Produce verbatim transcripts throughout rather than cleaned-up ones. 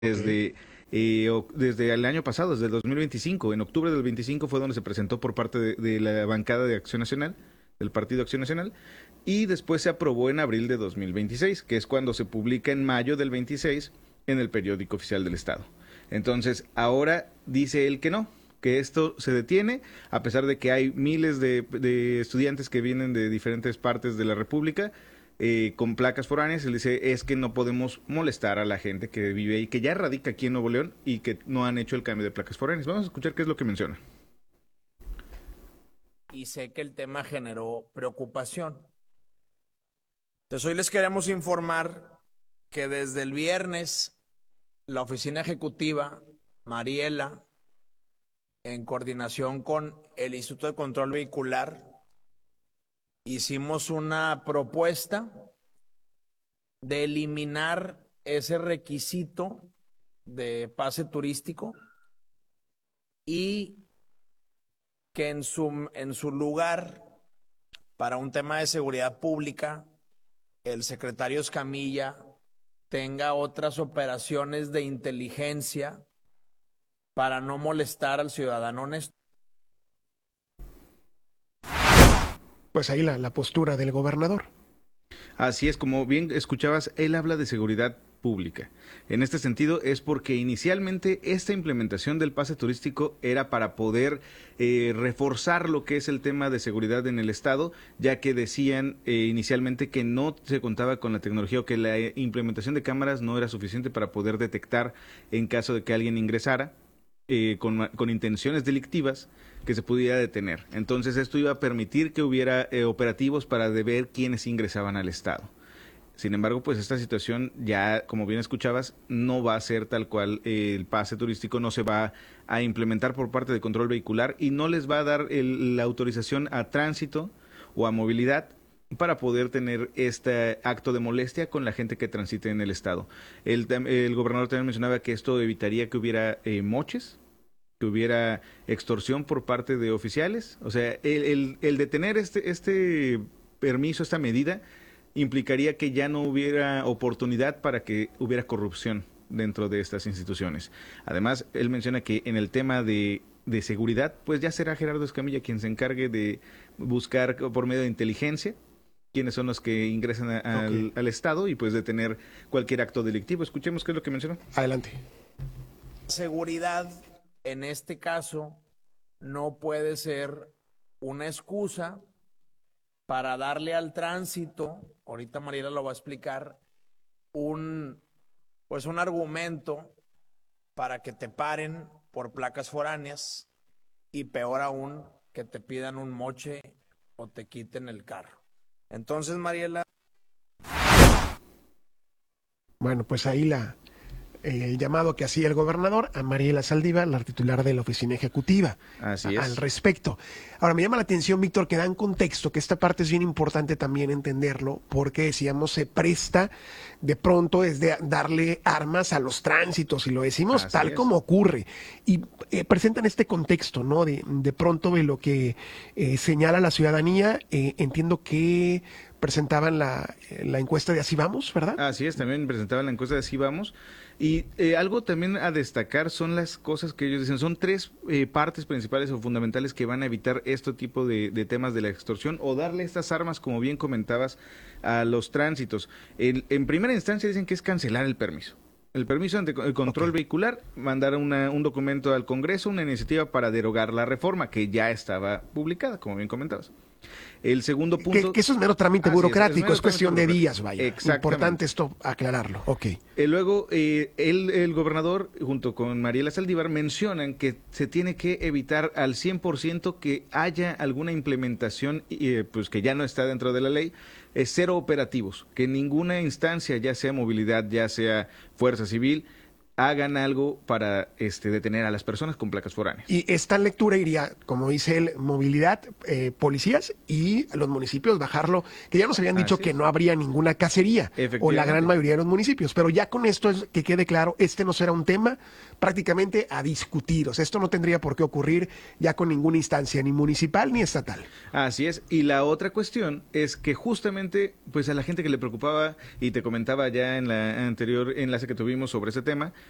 Ok. desde, eh, o- desde el año pasado, desde el dos mil veinticinco. En octubre del veinticinco fue donde se presentó por parte de, de la bancada de Acción Nacional, del Partido Acción Nacional, y después se aprobó en abril de dos mil veintiséis, que es cuando se publica en mayo del veintiséis en el periódico oficial del Estado. Entonces, ahora dice él que no, que esto se detiene, a pesar de que hay miles de, de estudiantes que vienen de diferentes partes de la República, eh, con placas foráneas. Él dice, es que no podemos molestar a la gente que vive y que ya radica aquí en Nuevo León y que no han hecho el cambio de placas foráneas. Vamos a escuchar qué es lo que menciona. Y sé que el tema generó preocupación. Entonces hoy les queremos informar que desde el viernes la oficina ejecutiva, Mariela, en coordinación con el Instituto de Control Vehicular, hicimos una propuesta de eliminar ese requisito de pase turístico y que en su, en su lugar, para un tema de seguridad pública, el secretario Escamilla tenga otras operaciones de inteligencia para no molestar al ciudadano honesto. Pues ahí la, la postura del gobernador. Así es, como bien escuchabas, él habla de seguridad pública. En este sentido es porque inicialmente esta implementación del pase turístico era para poder eh, reforzar lo que es el tema de seguridad en el estado, ya que decían eh, inicialmente que no se contaba con la tecnología o que la eh, implementación de cámaras no era suficiente para poder detectar en caso de que alguien ingresara eh, con, con intenciones delictivas, que se pudiera detener. Entonces esto iba a permitir que hubiera eh, operativos para de ver quiénes ingresaban al estado. Sin embargo, pues esta situación ya, como bien escuchabas, no va a ser tal cual. Eh, el pase turístico no se va a implementar por parte de control vehicular y no les va a dar el- la autorización a tránsito o a movilidad para poder tener este acto de molestia con la gente que transite en el estado. El, tam- el gobernador también mencionaba que esto evitaría que hubiera eh, moches, que hubiera extorsión por parte de oficiales. O sea, el, el, el detener este, este permiso, esta medida, implicaría que ya no hubiera oportunidad para que hubiera corrupción dentro de estas instituciones. Además, él menciona que en el tema de, de seguridad, pues ya será Gerardo Escamilla quien se encargue de buscar por medio de inteligencia quiénes son los que ingresan a- Ok, al, al Estado y pues detener cualquier acto delictivo. Escuchemos qué es lo que mencionó. adelante. Seguridad, en este caso, no puede ser una excusa para darle al tránsito, ahorita Mariela lo va a explicar, un, pues un argumento para que te paren por placas foráneas y peor aún, que te pidan un moche o te quiten el carro. Entonces, Mariela, Bueno, pues ahí la, eh, el llamado que hacía el gobernador a Mariela Saldívar, la titular de la oficina ejecutiva, a- Así al es. respecto. Ahora, me llama la atención, Víctor, que dan contexto, que esta parte es bien importante también entenderlo, porque decíamos, se presta de pronto es de darle armas a los tránsitos, y lo decimos Así tal es. como ocurre. Y eh, presentan este contexto, ¿no? De, de pronto de lo que eh, señala la ciudadanía, eh, entiendo que presentaban la, eh, la encuesta de Así Vamos, ¿verdad? Así es, también presentaba la encuesta de Así Vamos. Y eh, algo también a destacar son las cosas que ellos dicen. Son tres eh, partes principales o fundamentales que van a evitar este tipo de, de temas de la extorsión o darle estas armas, como bien comentabas, a los tránsitos. El- en primera instancia dicen que es cancelar el permiso. El permiso ante el control Ok. vehicular, mandar una- un documento al Congreso, una iniciativa para derogar la reforma que ya estaba publicada, como bien comentabas. El segundo Que, punto, que eso es mero trámite así es, es burocrático, mero es trámite cuestión de burocrático. días, vaya. Importante Exactamente. esto aclararlo. Ok. Eh, luego, eh, el, el gobernador, junto con Mariela Saldívar, mencionan que se tiene que evitar al cien por ciento que haya alguna implementación, eh, pues que ya no está dentro de la ley, eh, cero operativos, que en ninguna instancia, ya sea movilidad, ya sea fuerza civil, hagan algo para este, detener a las personas con placas foráneas. Y esta lectura iría, como dice él, movilidad, eh, policías y los municipios bajarlo, que ya nos habían dicho Así que es. no habría ninguna cacería, o la gran Efectivamente. mayoría de los municipios, pero ya con esto es que quede claro, este no será un tema prácticamente a discutir, o sea, esto no tendría por qué ocurrir ya con ninguna instancia, ni municipal ni estatal. Así es. Y la otra cuestión es que justamente, pues a la gente que le preocupaba, y te comentaba ya en la anterior enlace que tuvimos sobre ese tema,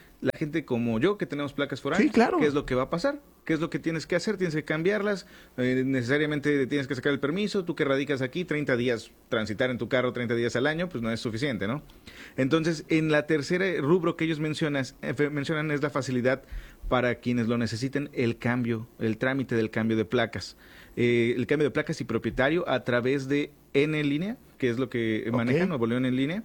la gente como yo, que tenemos placas foráneas, sí, claro. ¿qué es lo que va a pasar? ¿Qué es lo que tienes que hacer? Tienes que cambiarlas, eh, necesariamente tienes que sacar el permiso, tú que radicas aquí, treinta días, transitar en tu carro treinta días al año, pues no es suficiente, ¿no? Entonces, en la tercera rubro que ellos mencionas, eh, mencionan es la facilidad para quienes lo necesiten, el cambio, el trámite del cambio de placas. Eh, el cambio de placas y propietario a través de N línea, que es lo que okay. maneja Nuevo León en línea.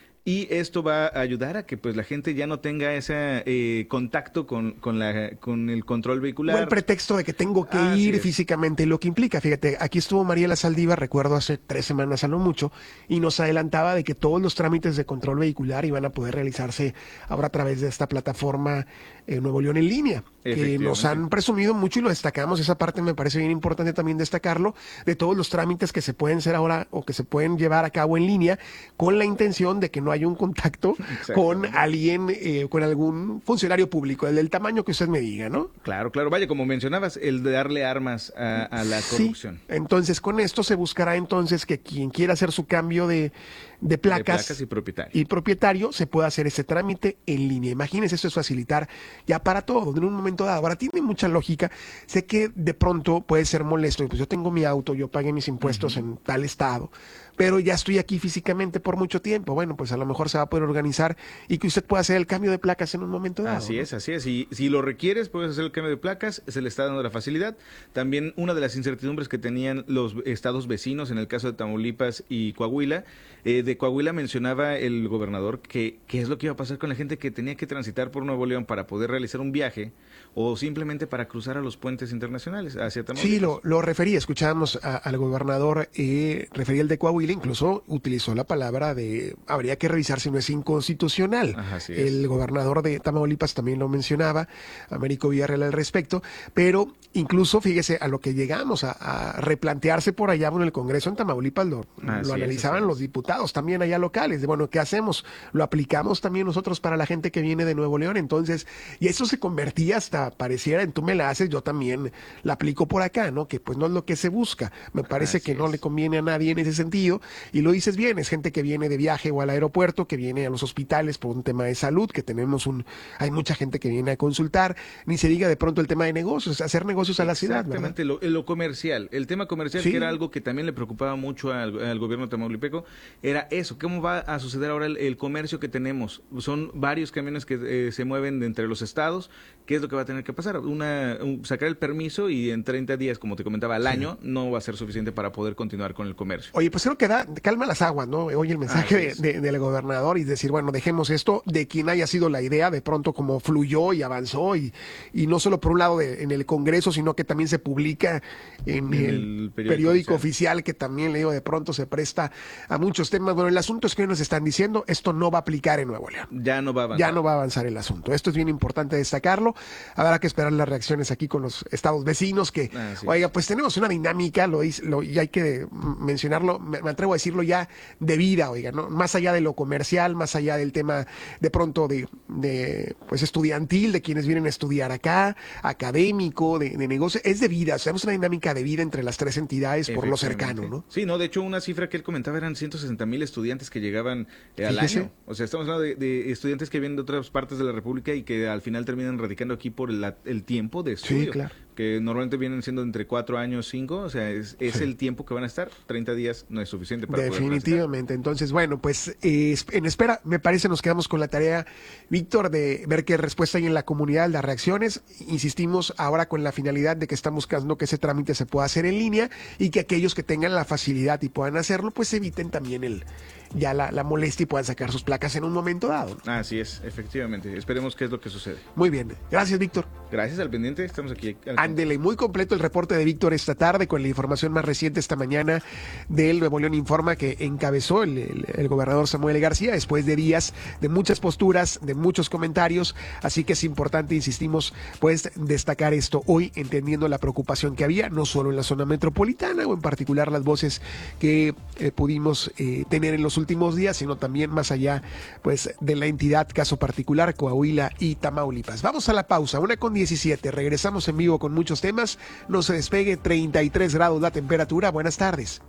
Y esto va a ayudar a que pues la gente ya no tenga ese eh, contacto con, con, la, con el control vehicular. O el pretexto de que tengo que ah, ir físicamente, lo que implica. Fíjate, aquí estuvo Mariela Saldívar, recuerdo hace tres semanas a lo mucho, y nos adelantaba de que todos los trámites de control vehicular iban a poder realizarse ahora a través de esta plataforma eh, Nuevo León en línea, que nos han presumido mucho y lo destacamos. Esa parte me parece bien importante también destacarlo, de todos los trámites que se pueden hacer ahora o que se pueden llevar a cabo en línea con la intención de que no hay un contacto con alguien, eh, con algún funcionario público, el del tamaño que usted me diga, ¿no? Claro, claro. Vaya, como mencionabas, el de darle armas a, a la corrupción. Sí. Entonces, con esto se buscará entonces que quien quiera hacer su cambio de, de, placas, de placas y propietario. y propietario se pueda hacer ese trámite en línea. Imagínense, eso es facilitar ya para todo, en un momento dado. Ahora, tiene mucha lógica. Sé que de pronto puede ser molesto. Pues yo tengo mi auto, yo pagué mis impuestos uh-huh. en tal estado, pero ya estoy aquí físicamente por mucho tiempo. Bueno, pues a lo mejor se va a poder organizar y que usted pueda hacer el cambio de placas en un momento dado. Así ¿no? es, así es. Y si lo requieres, puedes hacer el cambio de placas, se le está dando la facilidad. También una de las incertidumbres que tenían los estados vecinos, en el caso de Tamaulipas y Coahuila, eh, de Coahuila mencionaba el gobernador que qué es lo que iba a pasar con la gente que tenía que transitar por Nuevo León para poder realizar un viaje o simplemente para cruzar a los puentes internacionales hacia Tamaulipas. Sí, lo, lo referí, escuchábamos a, al gobernador, eh, refería el de Coahuila, incluso utilizó la palabra de habría que revisar si no es inconstitucional. Ajá, así es. El gobernador de Tamaulipas también lo mencionaba, Américo Villarreal al respecto, pero incluso fíjese a lo que llegamos a, a replantearse por allá, bueno, el Congreso en Tamaulipas lo, lo analizaban es, los diputados también allá locales, de bueno, ¿qué hacemos? Lo aplicamos también nosotros para la gente que viene de Nuevo León, entonces, y eso se convertía hasta, pareciera, en tú me la haces, yo también la aplico por acá, ¿no? Que pues no es lo que se busca, me parece Así que no es. le conviene a nadie en ese sentido, y lo dices bien, es gente que viene de viaje o al aeropuerto, que viene a los hospitales por un tema de salud, que tenemos un, hay mucha gente que viene a consultar, ni se diga de pronto el tema de negocios, hacer negocios a la ciudad. Exactamente, lo, lo comercial, el tema comercial, sí. que era algo que también le preocupaba mucho al, al gobierno tamaulipeco, era eso, ¿cómo va a suceder ahora el, el comercio que tenemos? Son varios camiones que eh, se mueven de entre los estados, ¿qué es lo que va a tener que pasar? Una, un, sacar el permiso y en treinta días, como te comentaba, al sí. año, no va a ser suficiente para poder continuar con el comercio. Oye, pues creo que da, calma las aguas, ¿no? Oye, el mensaje de, de, del gobernador y decir, bueno, dejemos esto de quien haya sido la idea, de pronto como fluyó y avanzó y, y no solo por un lado de, en el Congreso, sino que también se publica en, en el, el periódico, periódico oficial. oficial, que también le digo, de pronto se presta a muchos temas. Bueno, el asunto es que hoy nos están diciendo, esto no va a aplicar en Nuevo León. Ya no va a avanzar. Ya no va a avanzar el asunto. Esto es bien importante destacarlo. Habrá que esperar las reacciones aquí con los estados vecinos que, ah, sí. oiga, pues tenemos una dinámica, lo, lo y hay que mencionarlo, me, me atrevo a decirlo ya, de vida, oiga, ¿no? Más allá de lo comercial, más allá del tema de pronto de, de pues estudiantil, de quienes vienen a estudiar acá, académico, de, de negocio, es de vida, o sea, tenemos una dinámica de vida entre las tres entidades por lo cercano, ¿no? Sí, no, de hecho una cifra que él comentaba eran ciento sesenta mil estudiantes que llegaban eh, al Fíjese. año, o sea, estamos hablando de, de estudiantes que vienen de otras partes de la República y que al final terminan radicando aquí por el, el tiempo de estudio. Sí, claro. Que normalmente vienen siendo entre cuatro años, cinco, o sea, es, es sí. el tiempo que van a estar, treinta días no es suficiente para Definitivamente, entonces, bueno, pues eh, en espera, me parece nos quedamos con la tarea, Víctor, de ver qué respuesta hay en la comunidad, las reacciones, insistimos ahora con la finalidad de que estamos buscando que ese trámite se pueda hacer en línea y que aquellos que tengan la facilidad y puedan hacerlo, pues eviten también el ya la, la molestia y puedan sacar sus placas en un momento dado. Así es, efectivamente, esperemos qué es lo que sucede. Muy bien, gracias, Víctor. Gracias, al pendiente, estamos aquí. Al... Ándele, muy completo el reporte de Víctor esta tarde con la información más reciente esta mañana del Nuevo León Informa que encabezó el, el, el gobernador Samuel García después de días de muchas posturas, de muchos comentarios, así que es importante, insistimos, pues destacar esto hoy, entendiendo la preocupación que había, no solo en la zona metropolitana o en particular las voces que eh, pudimos eh, tener en los últimos días, sino también más allá pues de la entidad, caso particular, Coahuila y Tamaulipas. Vamos a la pausa, una con diecisiete, regresamos en vivo con muchos temas, no se despegue, treinta y tres grados la temperatura, buenas tardes.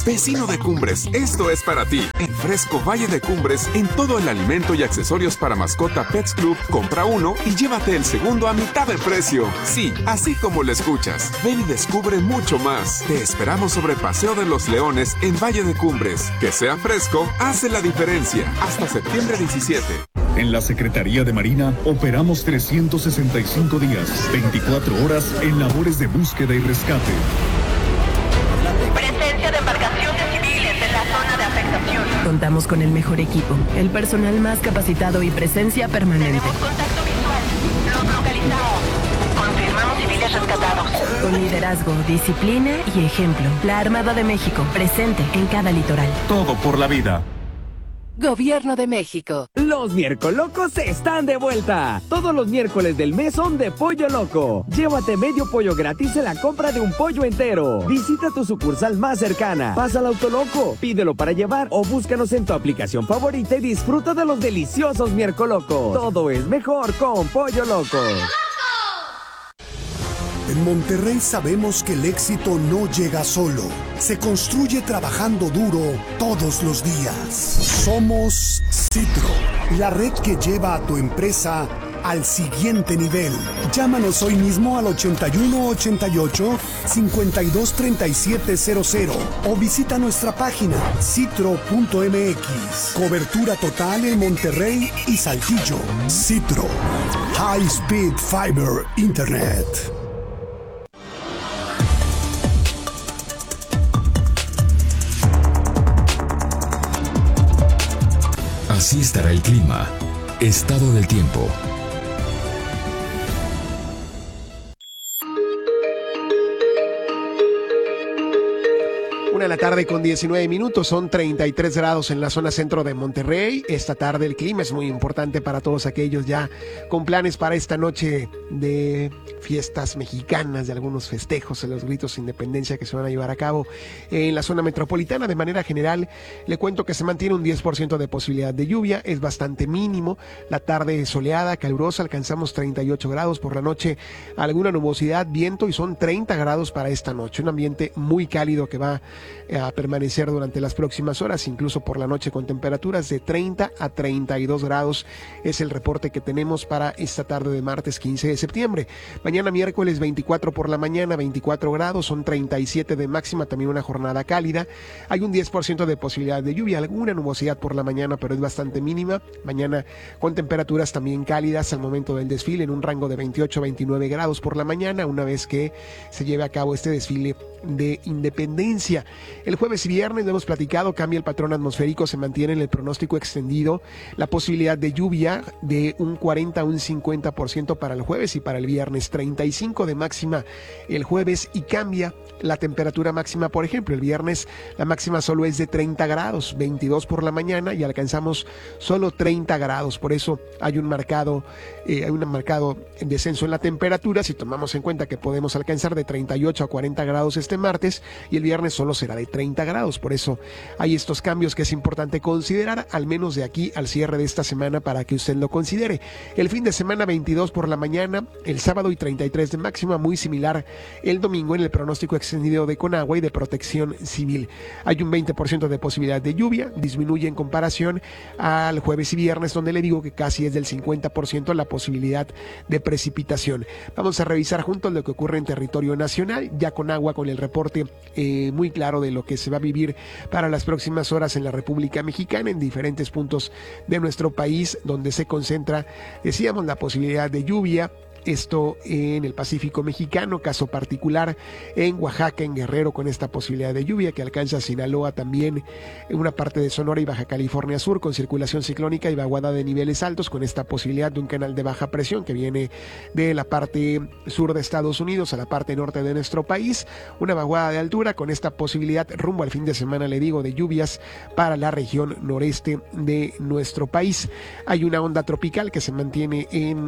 Vecino de Cumbres, esto es para ti. En Fresco Valle de Cumbres, en todo el alimento y accesorios para mascota Pets Club, compra uno y llévate el segundo a mitad de precio. Sí, así como lo escuchas. Ven y descubre mucho más. Te esperamos sobre Paseo de los Leones en Valle de Cumbres. Que sea fresco, hace la diferencia. Hasta septiembre diecisiete. En la Secretaría de Marina operamos trescientos sesenta y cinco días, veinticuatro horas en labores de búsqueda y rescate. Presencia de embarcaciones civiles en la zona de afectación. Contamos con el mejor equipo, el personal más capacitado y presencia permanente. Tenemos contacto visual. Los localizamos. Confirmamos civiles rescatados. Con liderazgo, disciplina y ejemplo. La Armada de México, presente en cada litoral. Todo por la vida. Gobierno de México. Los miércolocos están de vuelta. Todos los miércoles del mes son de Pollo Loco. Llévate medio pollo gratis en la compra de un pollo entero. Visita tu sucursal más cercana. Pasa al Autoloco, pídelo para llevar o búscanos en tu aplicación favorita y disfruta de los deliciosos miércolocos. Todo es mejor con Pollo Loco. En Monterrey sabemos que el éxito no llega solo, se construye trabajando duro todos los días. Somos Citro, la red que lleva a tu empresa al siguiente nivel. Llámanos hoy mismo al ochenta y uno ochenta y ocho, cincuenta y dos treinta y siete cero cero o visita nuestra página citro punto m x. Cobertura total en Monterrey y Saltillo. Citro, High Speed Fiber Internet. Así estará el clima. Estado del tiempo. Una de la tarde con diecinueve minutos, son treinta y tres grados en la zona centro de Monterrey. Esta tarde el clima es muy importante para todos aquellos ya con planes para esta noche de fiestas mexicanas, de algunos festejos, de los gritos de independencia que se van a llevar a cabo en la zona metropolitana. De manera general, le cuento que se mantiene un diez por ciento de posibilidad de lluvia, es bastante mínimo. La tarde soleada, calurosa, alcanzamos treinta y ocho grados. Por la noche alguna nubosidad, viento y son treinta grados para esta noche. Un ambiente muy cálido que va a permanecer durante las próximas horas, incluso por la noche, con temperaturas de treinta a treinta y dos grados. Es el reporte que tenemos para esta tarde de martes quince de septiembre. Mañana miércoles veinticuatro por la mañana, veinticuatro grados, son treinta y siete de máxima, también una jornada cálida. Hay un diez por ciento de posibilidad de lluvia, alguna nubosidad por la mañana, pero es bastante mínima. Mañana con temperaturas también cálidas al momento del desfile, en un rango de veintiocho a veintinueve grados por la mañana, una vez que se lleve a cabo este desfile de independencia. El jueves y viernes, lo hemos platicado, cambia el patrón atmosférico, se mantiene en el pronóstico extendido la posibilidad de lluvia de un cuarenta a un cincuenta por ciento para el jueves y para el viernes, treinta y cinco de máxima el jueves, y cambia la temperatura máxima. Por ejemplo, el viernes la máxima solo es de treinta grados, veintidós por la mañana, y alcanzamos solo treinta grados. Por eso hay un marcado, eh, hay un marcado descenso en la temperatura, si tomamos en cuenta que podemos alcanzar de treinta y ocho a cuarenta grados este martes, y el viernes solo será de treinta grados. Por eso hay estos cambios que es importante considerar, al menos de aquí al cierre de esta semana, para que usted lo considere. El fin de semana veintidós por la mañana, el sábado, y treinta y tres de máxima, muy similar el domingo en el pronóstico extendido de Conagua y de Protección Civil. Hay un veinte por ciento de posibilidad de lluvia, disminuye en comparación al jueves y viernes, donde le digo que casi es del cincuenta por ciento la posibilidad de precipitación. Vamos a revisar juntos lo que ocurre en territorio nacional, ya Conagua con el reporte eh, muy claro de lo que se va a vivir para las próximas horas en la República Mexicana, en diferentes puntos de nuestro país, donde se concentra, decíamos, la posibilidad de lluvia. Esto en el Pacífico mexicano, caso particular en Oaxaca, en Guerrero, con esta posibilidad de lluvia que alcanza Sinaloa, también en una parte de Sonora y Baja California Sur, con circulación ciclónica y vaguada de niveles altos, con esta posibilidad de un canal de baja presión que viene de la parte sur de Estados Unidos a la parte norte de nuestro país, una vaguada de altura con esta posibilidad rumbo al fin de semana, le digo, de lluvias para la región noreste de nuestro país. Hay una onda tropical que se mantiene en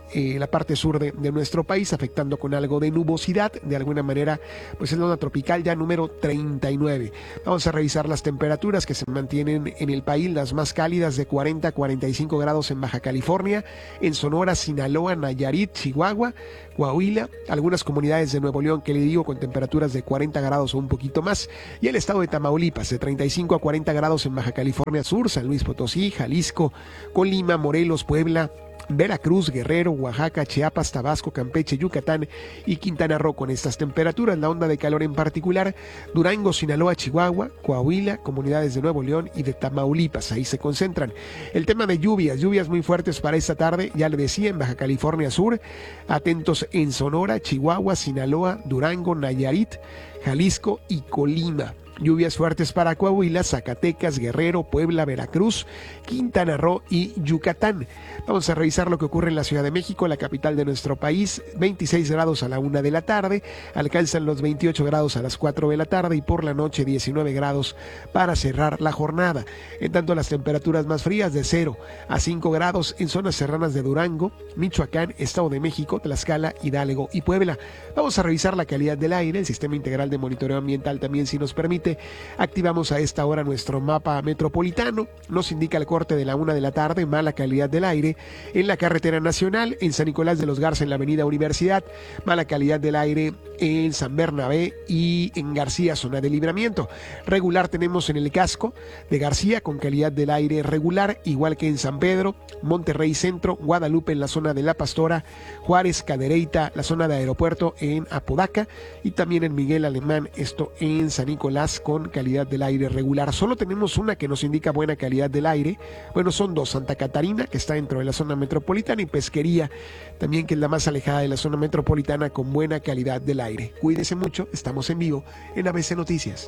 eh, la parte sur de, de nuestro país, afectando con algo de nubosidad. De alguna manera, pues es la onda tropical ya número treinta y nueve. Vamos a revisar las temperaturas que se mantienen en el país, las más cálidas de cuarenta a cuarenta y cinco grados en Baja California, en Sonora, Sinaloa, Nayarit, Chihuahua, Coahuila, algunas comunidades de Nuevo León, que le digo, con temperaturas de cuarenta grados o un poquito más, y el estado de Tamaulipas, de treinta y cinco a cuarenta grados en Baja California Sur, San Luis Potosí, Jalisco, Colima, Morelos, Puebla, Veracruz, Guerrero, Oaxaca, Chiapas, Tabasco, Campeche, Yucatán y Quintana Roo. Con estas temperaturas, la onda de calor en particular, Durango, Sinaloa, Chihuahua, Coahuila, comunidades de Nuevo León y de Tamaulipas, ahí se concentran. El tema de lluvias, lluvias muy fuertes para esta tarde, ya le decía, en Baja California Sur, atentos en Sonora, Chihuahua, Sinaloa, Durango, Nayarit, Jalisco y Colima. Lluvias fuertes para Coahuila, Zacatecas, Guerrero, Puebla, Veracruz, Quintana Roo y Yucatán. Vamos a revisar lo que ocurre en la Ciudad de México, la capital de nuestro país. veintiséis grados a la una de la tarde, alcanzan los veintiocho grados a las cuatro de la tarde y por la noche diecinueve grados para cerrar la jornada. En tanto, las temperaturas más frías de cero a cinco grados en zonas serranas de Durango, Michoacán, Estado de México, Tlaxcala, Hidalgo y Puebla. Vamos a revisar la calidad del aire, el sistema integral de monitoreo ambiental también, si nos permite. Activamos a esta hora nuestro mapa metropolitano. Nos indica el corte de la una de la tarde, mala calidad del aire en la carretera nacional, en San Nicolás de los Garza, en la avenida Universidad, mala calidad del aire en San Bernabé y en García, zona de libramiento. Regular tenemos en el casco de García, con calidad del aire regular, igual que en San Pedro, Monterrey Centro, Guadalupe en la zona de La Pastora, Juárez, Cadereyta, la zona de Aeropuerto en Apodaca, y también en Miguel Alemán, esto en San Nicolás, con calidad del aire regular. Solo tenemos una que nos indica buena calidad del aire. Bueno, son dos: Santa Catarina, que está dentro de la zona metropolitana, y Pesquería, también, que es la más alejada de la zona metropolitana, con buena calidad del aire. Cuídese mucho, estamos en vivo en A B C Noticias.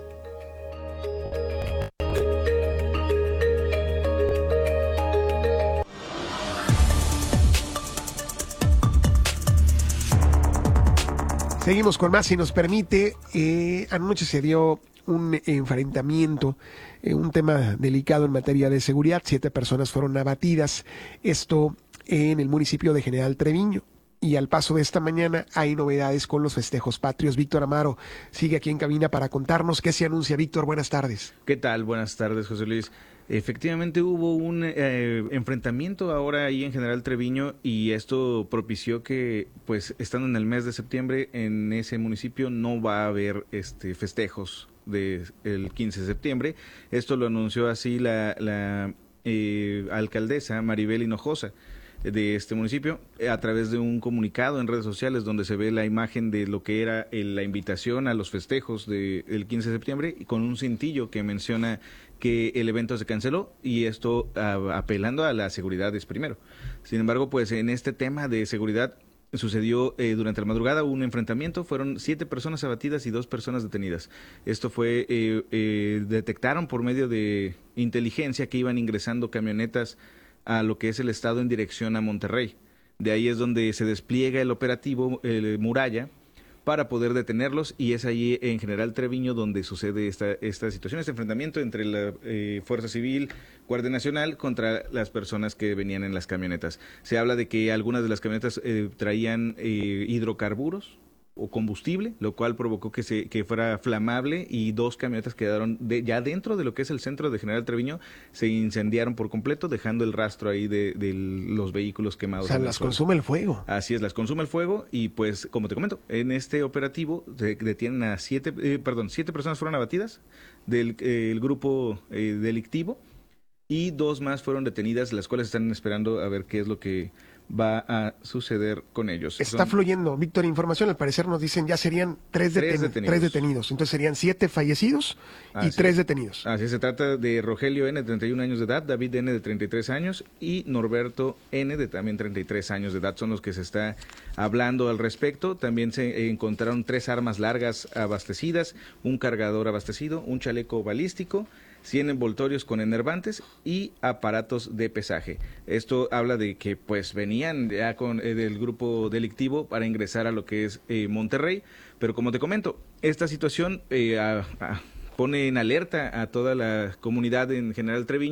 Seguimos con más, si nos permite. Eh, anoche se dio un enfrentamiento, eh, un tema delicado en materia de seguridad. Siete personas fueron abatidas, esto en el municipio de General Treviño. Y al paso de esta mañana hay novedades con los festejos patrios. Víctor Amaro sigue aquí en cabina para contarnos qué se anuncia. Víctor, buenas tardes. ¿Qué tal? Buenas tardes, José Luis. Efectivamente hubo un eh, enfrentamiento ahora ahí en General Treviño, y esto propició que, pues, estando en el mes de septiembre, en ese municipio no va a haber este festejos del quince de septiembre. Esto lo anunció así la, la eh, alcaldesa Maribel Hinojosa de este municipio, a través de un comunicado en redes sociales, donde se ve la imagen de lo que era el, la invitación a los festejos del quince de septiembre, y con un cintillo que menciona que el evento se canceló, y esto a, apelando a la seguridad es primero. Sin embargo, pues en este tema de seguridad sucedió eh, durante la madrugada un enfrentamiento. Fueron siete personas abatidas y dos personas detenidas. Esto fue, eh, eh, detectaron por medio de inteligencia que iban ingresando camionetas a lo que es el estado en dirección a Monterrey. De ahí es donde se despliega el operativo el Muralla para poder detenerlos, y es allí en General Treviño donde sucede esta, esta situación, este enfrentamiento entre la eh, Fuerza Civil, Guardia Nacional, contra las personas que venían en las camionetas. Se habla de que algunas de las camionetas eh, traían eh, hidrocarburos o combustible, lo cual provocó que se que fuera flamable, y dos camionetas quedaron de, ya dentro de lo que es el centro de General Treviño, se incendiaron por completo, dejando el rastro ahí de, de los vehículos quemados. O sea, las consume el fuego. Así es, las consume el fuego, y pues, como te comento, en este operativo se detienen a siete, eh, perdón, siete personas fueron abatidas del eh, el grupo eh, delictivo, y dos más fueron detenidas, las cuales están esperando a ver qué es lo que va a suceder con ellos. Está Son... fluyendo, Víctor, información. Al parecer nos dicen ya serían tres, tres, deten- detenidos. tres detenidos. Entonces serían siete fallecidos y Así tres es. detenidos. Así se trata de Rogelio N, de treinta y un años de edad, David N, de treinta y tres años, y Norberto N, de también treinta y tres años de edad. Son los que se está hablando al respecto. También se encontraron tres armas largas abastecidas, un cargador abastecido, un chaleco balístico, cien envoltorios con enervantes y aparatos de pesaje. Esto habla de que pues venían ya con eh, del grupo delictivo para ingresar a lo que es eh, Monterrey, pero como te comento, esta situación eh, a, a, pone en alerta a toda la comunidad en General Treviño,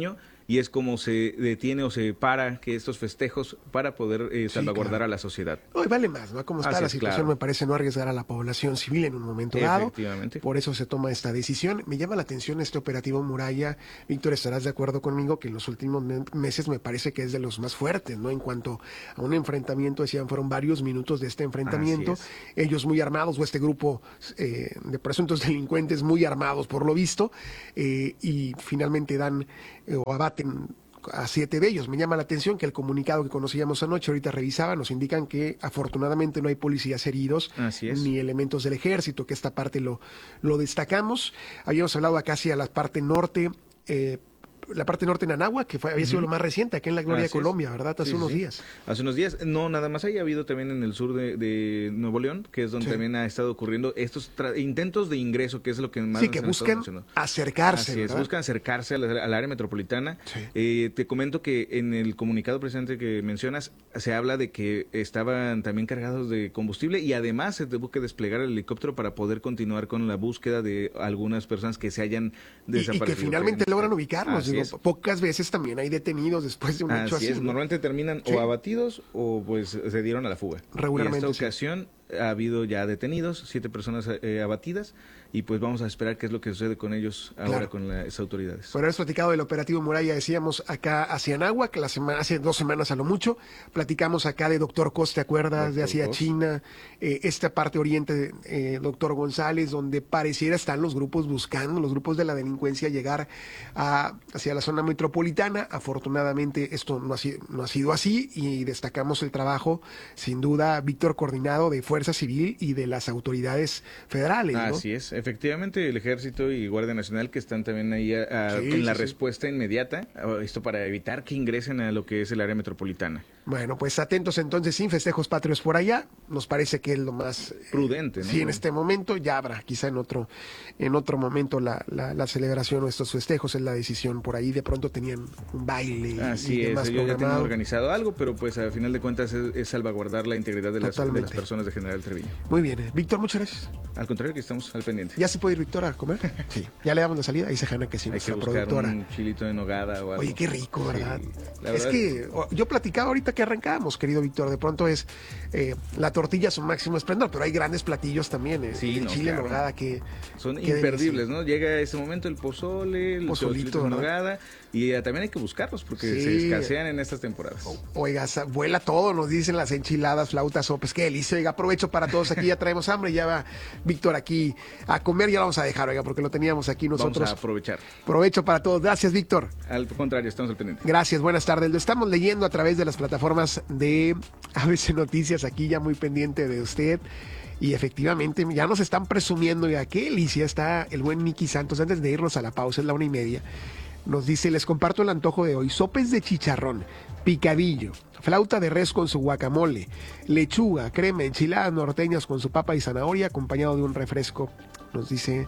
y es como se detiene o se para que estos festejos para poder eh, salvaguardar sí, claro. a la sociedad. Hoy vale más, ¿no? Como está Así la situación, claro. me parece no arriesgar a la población civil en un momento dado. Por eso se toma esta decisión. Me llama la atención este operativo Muralla. Víctor, estarás de acuerdo conmigo que en los últimos meses me parece que es de los más fuertes, ¿no? En cuanto a un enfrentamiento, decían, fueron varios minutos de este enfrentamiento. Ellos muy armados, o este grupo eh, de presuntos delincuentes muy armados por lo visto, eh, y finalmente dan eh, o abaten a siete de ellos. Me llama la atención que el comunicado que conocíamos anoche, ahorita revisaba, nos indican que afortunadamente no hay policías heridos ni elementos del ejército, que esta parte lo, lo destacamos. Habíamos hablado acá hacia la parte norte, eh, la parte norte en Anáhuac, que fue, había sido uh-huh. lo más reciente, aquí en la Gloria Así de Colombia, es. ¿verdad? Hace sí, unos sí. días. Hace unos días, no, nada más ahí ha habido también en el sur de, de Nuevo León, que es donde sí. también ha estado ocurriendo estos intentos de ingreso, que es lo que más Sí, que buscan acercarse, Así es, buscan acercarse al, al área metropolitana. Sí. Eh, te comento que en el comunicado precisamente que mencionas, se habla de que estaban también cargados de combustible y además se tuvo que desplegar el helicóptero para poder continuar con la búsqueda de algunas personas que se hayan desaparecido. Y, y que finalmente que, logran ubicarlos. Digo, pocas veces también hay detenidos después de un así hecho así. Es. ¿no? Normalmente terminan sí. o abatidos o pues se dieron a la fuga. Regularmente. En esta ocasión sí. ha habido ya detenidos, siete personas eh, abatidas, y pues vamos a esperar qué es lo que sucede con ellos ahora claro. con las autoridades. Por haber platicado del operativo Muralla, decíamos acá hacia Anáhuac, la semana, hace dos semanas a lo mucho, platicamos acá de Doctor Cos, ¿te acuerdas? Doctor de hacia Cos. China, eh, esta parte oriente, eh, Doctor González, donde pareciera están los grupos buscando, los grupos de la delincuencia llegar a, hacia la zona metropolitana. Afortunadamente esto no ha, sido, no ha sido así, y destacamos el trabajo, sin duda, Víctor, coordinado de Fuerza Civil y de las autoridades federales, ¿no? Así es, efectivamente, el Ejército y Guardia Nacional que están también ahí a, a, sí, en la sí, respuesta sí. inmediata, esto para evitar que ingresen a lo que es el área metropolitana. Bueno, pues atentos entonces, sin festejos patrios por allá, nos parece que es lo más prudente, eh, ¿no? Sí, en este momento ya habrá, quizá en otro en otro momento la, la, la celebración o estos festejos, es la decisión. Por ahí de pronto tenían un baile Así y demás es, ellos ya tienen organizado algo, pero pues al final de cuentas es, es salvaguardar la integridad de las, de las personas de General Treviño. Muy bien, eh. Víctor, muchas gracias. Al contrario, que estamos al pendiente. ¿Ya se puede ir Víctor a comer? Sí. Ya le damos la salida, dice Hanna que sí, hay que buscar productora. Un chilito de nogada o algo. Oye, qué rico, ¿verdad? Sí, es que yo platicaba ahorita que arrancábamos, querido Víctor, de pronto es eh, la tortilla su máximo esplendor, pero hay grandes platillos también, eh, sí, el no, chile en claro. nogada que son que imperdibles, ¿no? Llega ese momento el pozole, el pozolito de nogada, y eh, también hay que buscarlos porque sí. se escasean en estas temporadas. O, oiga, vuela todo, nos dicen las enchiladas, flautas, sopes, qué delicia. Oiga, aprovecho para todos aquí, ya traemos hambre, ya va Víctor aquí a comer, ya lo vamos a dejar, oiga, porque lo teníamos aquí nosotros. Vamos a aprovechar. Provecho para todos. Gracias, Víctor. Al contrario, estamos al pendiente. Gracias, buenas tardes. Lo estamos leyendo a través de las plataformas de A B C Noticias, aquí ya muy pendiente de usted. Y efectivamente, ya nos están presumiendo, ya qué delicia está el buen Nicky Santos. Antes de irnos a la pausa, es la una y media. Nos dice, les comparto el antojo de hoy. Sopes de chicharrón, picadillo, flauta de res con su guacamole, lechuga, crema, enchiladas norteñas con su papa y zanahoria, acompañado de un refresco. Nos dice,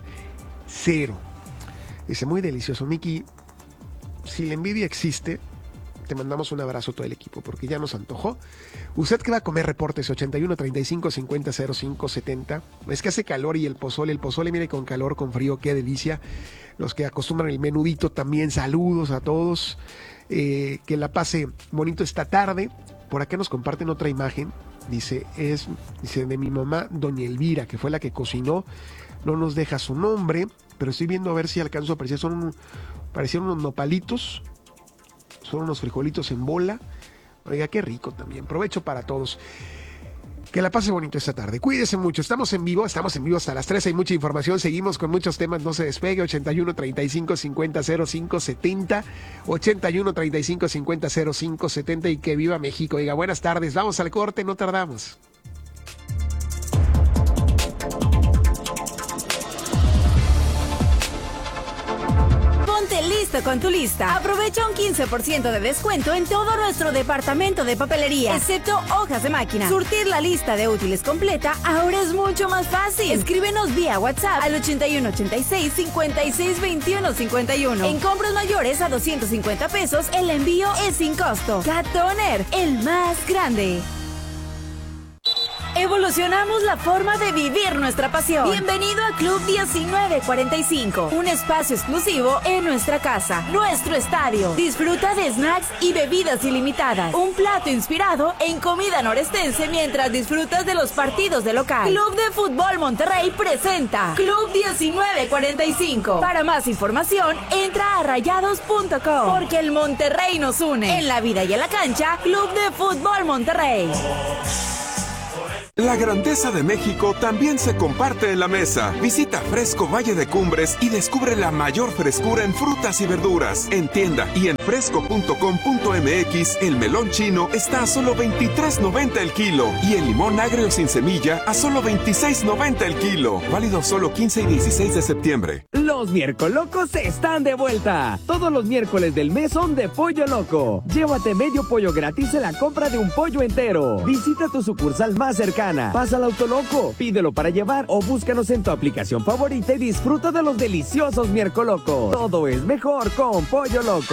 cero. Dice, muy delicioso. Miki, si la envidia existe, te mandamos un abrazo a todo el equipo, porque ya nos antojó. ¿Usted qué va a comer? Reportes ochenta y uno, treinta y cinco, cincuenta, cero cinco, setenta. Es que hace calor y el pozole, el pozole, mire, con calor, con frío, qué delicia. Los que acostumbran el menudito también, saludos a todos. Eh, que la pase bonito esta tarde. Por acá nos comparten otra imagen. Dice, es dice de mi mamá, doña Elvira, que fue la que cocinó. No nos deja su nombre, pero estoy viendo a ver si alcanzo a apreciar. Son un, parecieron unos nopalitos. Son unos frijolitos en bola. Oiga, qué rico también. Provecho para todos. Que la pase bonito esta tarde. Cuídese mucho. Estamos en vivo. Estamos en vivo hasta las tres. Hay mucha información. Seguimos con muchos temas. No se despegue. ochenta y uno, treinta y cinco, cincuenta, cero cinco, setenta. ochenta y uno, treinta y cinco, cincuenta, cero cinco, setenta. Y que viva México. Oiga, buenas tardes. Vamos al corte. No tardamos. Ponte listo con tu lista. Aprovecha un quince por ciento de descuento en todo nuestro departamento de papelería, excepto hojas de máquina. Surtir la lista de útiles completa ahora es mucho más fácil. Escríbenos vía WhatsApp al ochenta y uno, ochenta y seis, cincuenta y seis, veintiuno, cincuenta y uno. En compras mayores a doscientos cincuenta pesos, el envío es sin costo. Cat Toner, el más grande. Evolucionamos la forma de vivir nuestra pasión. Bienvenido a Club diecinueve cuarenta y cinco, un espacio exclusivo en nuestra casa, nuestro estadio. Disfruta de snacks y bebidas ilimitadas. Un plato inspirado en comida norestense mientras disfrutas de los partidos de local. Club de Fútbol Monterrey presenta Club diecinueve cuarenta y cinco. Para más información, entra a rayados punto com, porque el Monterrey nos une. En la vida y en la cancha, Club de Fútbol Monterrey. La grandeza de México también se comparte en la mesa. Visita Fresco Valle de Cumbres y descubre la mayor frescura en frutas y verduras. En tienda y en fresco punto com punto m x, el melón chino está a solo veintitrés noventa el kilo y el limón agrio sin semilla a solo veintiséis noventa el kilo. Válido solo quince y dieciséis de septiembre. Los Miercolocos están de vuelta. Todos los miércoles del mes son de Pollo Loco. Llévate medio pollo gratis en la compra de un pollo entero. Visita tu sucursal más cercana. Pasa al Autoloco, pídelo para llevar o búscanos en tu aplicación favorita y disfruta de los deliciosos Miercolocos. Todo es mejor con Pollo Loco.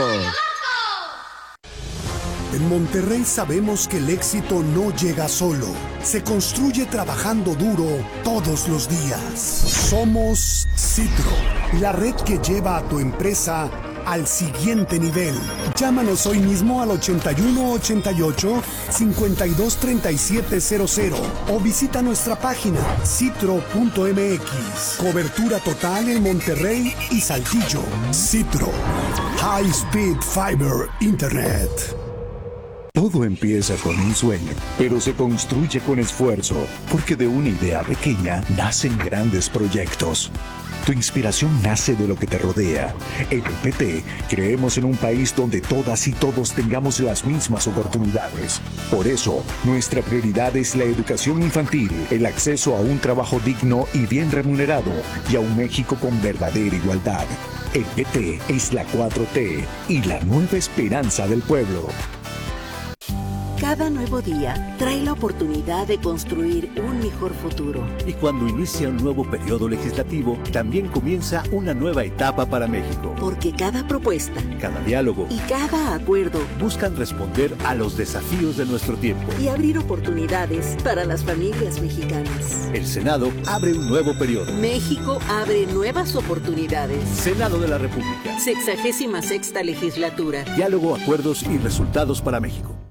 En Monterrey sabemos que el éxito no llega solo, se construye trabajando duro todos los días. Somos Citro, la red que lleva a tu empresa al siguiente nivel. Llámanos hoy mismo al ochenta y uno ochenta y ocho, cincuenta y dos treinta y siete cero cero o visita nuestra página citro punto m x. Cobertura total en Monterrey y Saltillo. Citro, High Speed Fiber Internet. Todo empieza con un sueño, pero se construye con esfuerzo, porque de una idea pequeña nacen grandes proyectos. Tu inspiración nace de lo que te rodea. En el P T creemos en un país donde todas y todos tengamos las mismas oportunidades. Por eso, nuestra prioridad es la educación infantil, el acceso a un trabajo digno y bien remunerado, y a un México con verdadera igualdad. El P T es la cuatro T y la nueva esperanza del pueblo. Cada nuevo día trae la oportunidad de construir un mejor futuro. Y cuando inicia un nuevo periodo legislativo, también comienza una nueva etapa para México. Porque cada propuesta, cada diálogo y cada acuerdo buscan responder a los desafíos de nuestro tiempo y abrir oportunidades para las familias mexicanas. El Senado abre un nuevo periodo. México abre nuevas oportunidades. Senado de la República. Sexagésima sexta legislatura. Diálogo, acuerdos y resultados para México.